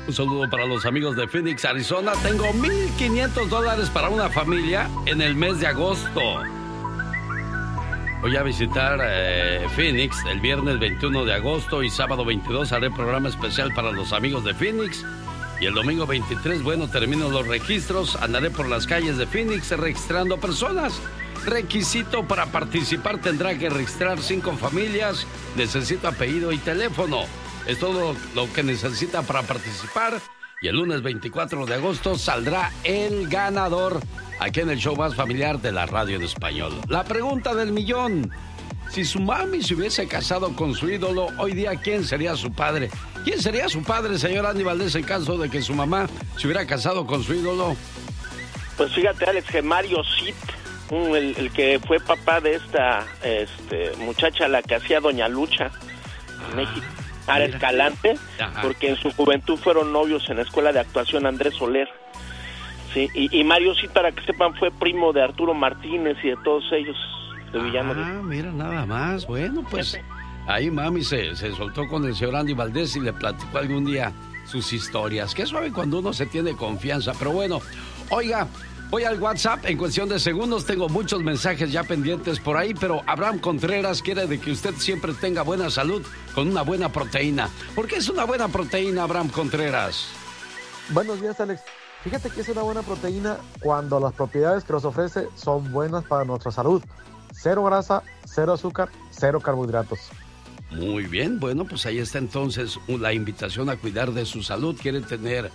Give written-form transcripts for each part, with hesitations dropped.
Un saludo para los amigos de Phoenix, Arizona. Tengo $1,500 para una familia en el mes de agosto. Voy a visitar Phoenix el viernes 21 de agosto y sábado 22 haré programa especial para los amigos de Phoenix. Y el domingo 23, termino los registros, andaré por las calles de Phoenix registrando personas. Requisito para participar, tendrá que registrar 5 familias, necesito apellido y teléfono. Es todo lo que necesita para participar. Y el lunes 24 de agosto saldrá el ganador aquí en el show más familiar de la radio en español. La pregunta del millón. Si su mami se hubiese casado con su ídolo, hoy día, ¿quién sería su padre? ¿Quién sería su padre, señor Andy Valdés, en caso de que su mamá se hubiera casado con su ídolo? Pues fíjate, Alex, que Mario Cid, el que fue papá de esta muchacha, la que hacía Doña Lucha en México. Ara Escalante, porque en su juventud fueron novios en la escuela de actuación Andrés Soler. Sí, y Mario Cid, para que sepan, fue primo de Arturo Martínez y de todos ellos, de Villano. Mira, nada más. Bueno, pues ahí mami se soltó con el señor Andy Valdés y le platicó algún día sus historias. Qué suave cuando uno se tiene confianza. Pero bueno, oiga, voy al WhatsApp, en cuestión de segundos tengo muchos mensajes ya pendientes por ahí, pero Abraham Contreras quiere de que usted siempre tenga buena salud con una buena proteína. ¿Por qué es una buena proteína, Abraham Contreras? Buenos días, Alex. Fíjate que es una buena proteína cuando las propiedades que nos ofrece son buenas para nuestra salud. 0 grasa, 0 azúcar, 0 carbohidratos. Muy bien, bueno, pues ahí está entonces la invitación a cuidar de su salud. Quiere tener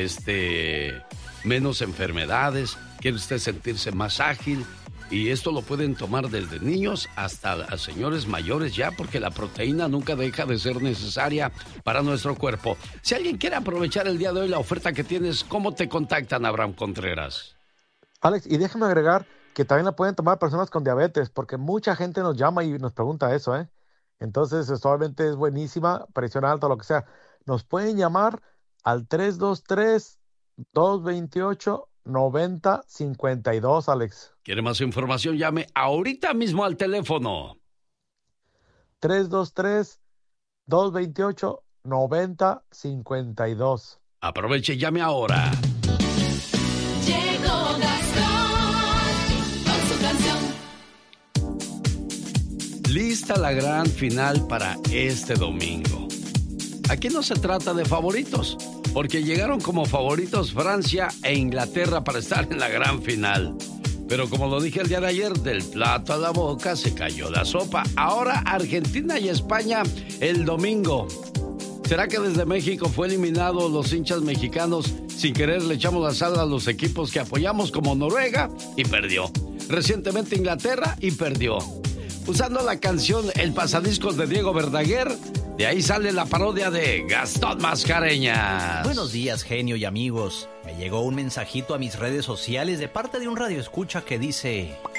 menos enfermedades, quiere usted sentirse más ágil, y esto lo pueden tomar desde niños hasta a señores mayores ya, porque la proteína nunca deja de ser necesaria para nuestro cuerpo. Si alguien quiere aprovechar el día de hoy la oferta que tienes, ¿cómo te contactan, Abraham Contreras? Alex, y déjame agregar que también la pueden tomar personas con diabetes, porque mucha gente nos llama y nos pregunta eso, ¿eh? Entonces, obviamente es buenísima, presión alta, lo que sea. Nos pueden llamar al 323-228-9052, Alex. ¿Quiere más información? Llame ahorita mismo al teléfono. 323-228-9052. Aproveche y llame ahora. Llegó Gastón con su canción. Lista la gran final para este domingo. Aquí no se trata de favoritos, porque llegaron como favoritos Francia e Inglaterra para estar en la gran final. Pero como lo dije el día de ayer, del plato a la boca se cayó la sopa. Ahora Argentina y España el domingo. ¿Será que desde México fue eliminado los hinchas mexicanos? Sin querer le echamos la sal a los equipos que apoyamos, como Noruega, y perdió. Recientemente Inglaterra, y perdió. Usando la canción El Pasadiscos de Diego Verdaguer, de ahí sale la parodia de Gastón Mascareñas. Buenos días, genio y amigos. Me llegó un mensajito a mis redes sociales de parte de un radioescucha que dice: